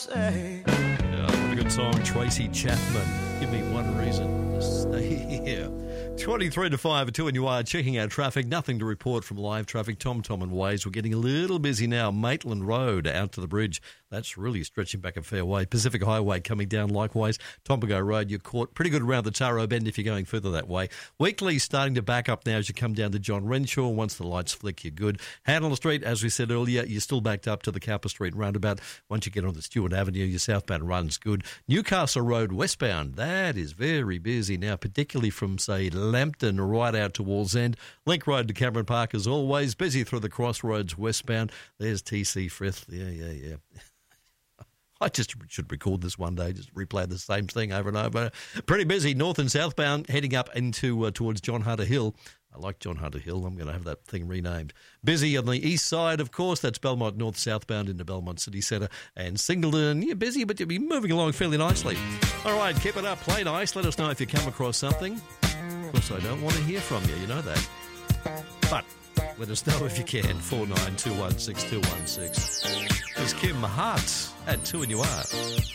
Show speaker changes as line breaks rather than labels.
Yeah, what a good song, Tracy Chapman. Give me one reason to stay here. 23 to 5 at 2 and you are checking out traffic. Nothing to report from live traffic. Tom and Ways. We're getting a little busy now. Maitland Road out to the bridge. That's really stretching back a fair way. Pacific Highway coming down likewise. Tombago Road, you're caught pretty good around the Taro Bend if you're going further that way. Weekly starting to back up now as you come down to John Renshaw. Once the lights flick, you're good. Handler Street, as we said earlier, you're still backed up to the Cowper Street roundabout. Once you get on the Stewart Avenue, your southbound run's good. Newcastle Road westbound, that is very busy now, particularly from, say, Lambton right out to Wallsend. Link Road to Cameron Park is always busy through the Crossroads westbound. There's TC Frith. Yeah. I just should record this one day, just replay the same thing over and over. Pretty busy, north and southbound, heading up into towards John Hunter Hill. I like John Hunter Hill. I'm going to have that thing renamed. Busy on the east side, of course. That's Belmont North southbound into Belmont City Centre. And Singleton, you're busy, but you'll be moving along fairly nicely. All right, keep it up. Play nice. Let us know if you come across something. Of course, I don't want to hear from you. You know that. But let us know if you can. 49216216. It's Kim Hart at 2 and you are.